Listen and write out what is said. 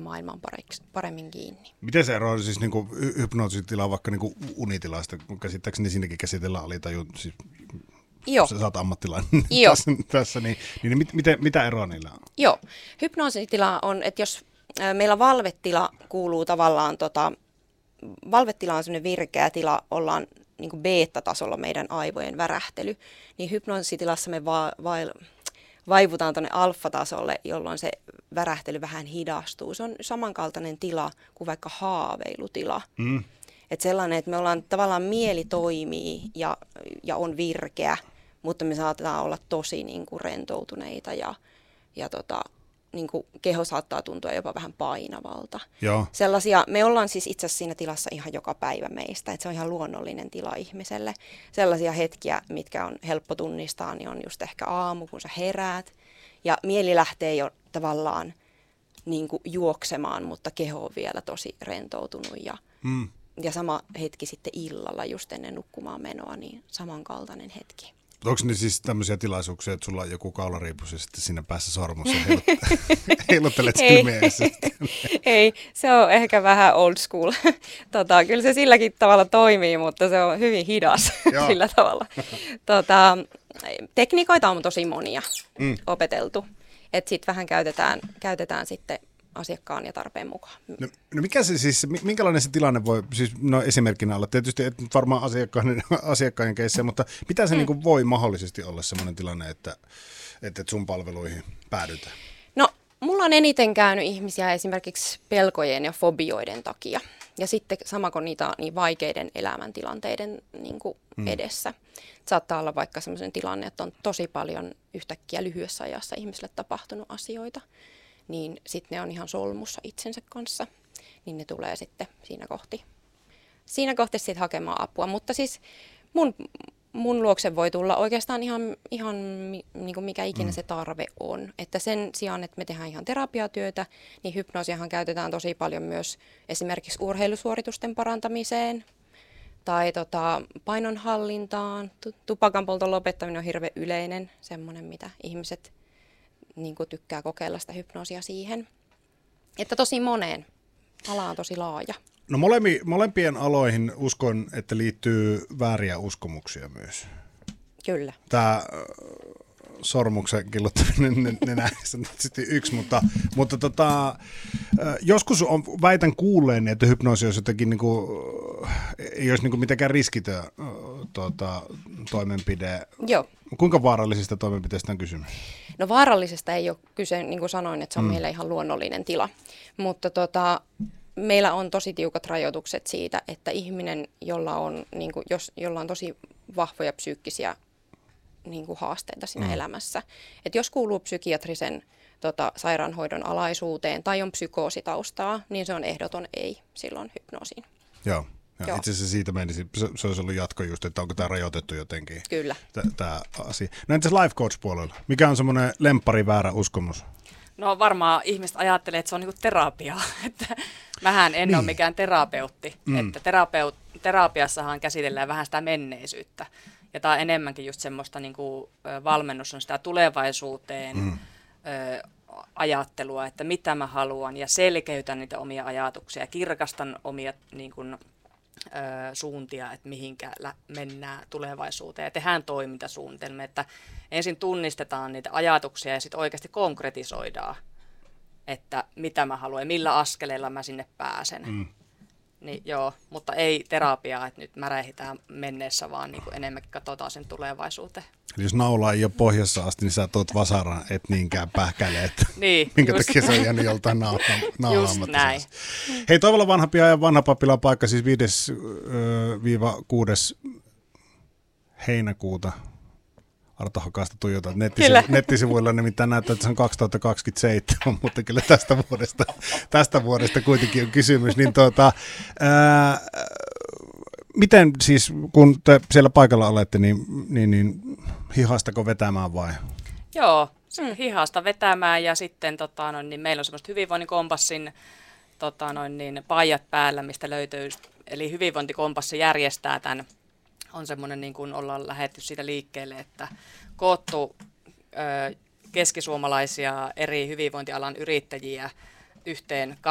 maailmaan paremmin kiinni. Miten se eroaa siis niinku hypnoositila vaikka niinku unitilasta? Käsittääkseni siinäkin käsitellään alitaju, siis Joo. sä oot ammattilainen Joo. tässä niin mitä eroa niillä on? Joo, hypnoositila on, että jos meillä valvetila kuuluu tavallaan, valvetila on sellainen virkeä tila, ollaan niin kuin beta-tasolla meidän aivojen värähtely, niin hypnoositilassa me vaivutaan tuonne alfa-tasolle, jolloin se värähtely vähän hidastuu. Se on samankaltainen tila kuin vaikka haaveilutila. Että sellainen, että me ollaan tavallaan mieli toimii ja on virkeä, mutta me saatetaan olla tosi niin kuin rentoutuneita ja niin kuin keho saattaa tuntua jopa vähän painavalta. Joo. Sellaisia, me ollaan siis itse asiassa siinä tilassa ihan joka päivä meistä, että se on ihan luonnollinen tila ihmiselle. Sellaisia hetkiä, mitkä on helppo tunnistaa, niin on just ehkä aamu, kun sä heräät ja mieli lähtee jo tavallaan niin kuin juoksemaan, mutta keho on vielä tosi rentoutunut ja sama hetki sitten illalla just ennen nukkumaan menoa, niin samankaltainen hetki. Onko ne siis tämmöisiä tilaisuuksia, että sulla on joku kaulariipus ja sitten siinä päässä sormussa heiluttelet silmiä? Ei, se on ehkä vähän old school. Kyllä se silläkin tavalla toimii, mutta se on hyvin hidas sillä tavalla. Tekniikoita on tosi monia opeteltu, että sitten vähän käytetään sitten asiakkaan ja tarpeen mukaan. No mikä se siis, minkälainen se tilanne voi siis esimerkkinä olla? Tietysti et varmaan asiakkaiden keissä, mutta mitä se niin voi mahdollisesti olla sellainen tilanne, että sun palveluihin päädytään? No, mulla on eniten käynyt ihmisiä esimerkiksi pelkojen ja fobioiden takia. Ja sitten sama kuin niitä niin vaikeiden elämäntilanteiden niin kuin edessä. Saattaa olla vaikka sellainen tilanne, että on tosi paljon yhtäkkiä lyhyessä ajassa ihmisille tapahtunut asioita. Niin sitten ne on ihan solmussa itsensä kanssa, niin ne tulee sitten siinä kohti sitten hakemaan apua. Mutta siis mun luokse voi tulla oikeastaan ihan niin kuin mikä ikinä se tarve on. Että sen sijaan, että me tehdään ihan terapiatyötä, niin hypnoosiahan käytetään tosi paljon myös esimerkiksi urheilusuoritusten parantamiseen tai painonhallintaan. Tupakanpolton lopettaminen on hirveän yleinen, semmoinen mitä ihmiset niin kuin tykkää kokeilla sitä hypnoosia siihen. Että tosi moneen. Ala on tosi laaja. No molempien aloihin uskon, että liittyy vääriä uskomuksia myös. Kyllä. Tämä sormuksen killuttaminen nenässä on tietysti yksi, mutta joskus väitän kuulleen, että hypnoosi olisi jotenkin ei olisi mitenkään riskitön toimenpide. Joo. Kuinka vaarallisista toimenpiteistä on kysymys? No vaarallisesta ei ole kyse, niin kuin sanoin, että se on meillä ihan luonnollinen tila. Mutta meillä on tosi tiukat rajoitukset siitä, että ihminen, jolla on tosi vahvoja psyykkisiä niin kuin haasteita siinä elämässä, että jos kuuluu psykiatrisen sairaanhoidon alaisuuteen tai on psykoositaustaa, niin se on ehdoton ei silloin hypnoosiin. Joo. Ja itse asiassa siitä menisi, se olisi ollut jatko just, että onko tämä rajoitettu jotenkin. Kyllä. Tämä asia. No entäs life coach puolella? Mikä on semmoinen lemppari väärä uskomus? No varmaan ihmiset ajattelee, että se on niinku terapiaa. Mähän en ole mikään terapeutti. Että terapiassahan käsitellään vähän sitä menneisyyttä. Ja tämä on enemmänkin just semmoista niinku, valmennus on sitä tulevaisuuteen ajattelua, että mitä mä haluan ja selkeytän niitä omia ajatuksia ja kirkastan omia niin kuin, suuntia, että mihinkä mennään tulevaisuuteen ja tehdään toimintasuunnitelmia, että ensin tunnistetaan niitä ajatuksia ja sitten oikeasti konkretisoidaan, että mitä mä haluan ja millä askeleella mä sinne pääsen. Niin joo, mutta ei terapiaa, että nyt märähitään menneessä, vaan niin kuin enemmänkin katsotaan sen tulevaisuuteen. Eli jos naula ei ole pohjassa asti, niin sä tuot vasaraan, et niinkään pähkäile, että niin, minkä takia se on jäänyt joltain naulaamatta. Just näin. Hei, Toivola Vanhapia ja Vanha Pappila paikka siis 5-6. heinäkuuta. Arto Hakasta tuijotaan nettisivuilla, nimittäin näyttää, että se on 2027, mutta kyllä tästä vuodesta kuitenkin on kysymys. Niin miten siis, kun te siellä paikalla olette, niin hihastako vetämään vai? Joo, hihasta vetämään ja sitten niin meillä on semmoiset hyvinvoinnin kompassin paijat päällä, mistä löytyy, eli hyvinvointikompassi järjestää tämän. On semmoinen, niin kuin ollaan lähdetty siitä liikkeelle, että koottu keskisuomalaisia eri hyvinvointialan yrittäjiä yhteen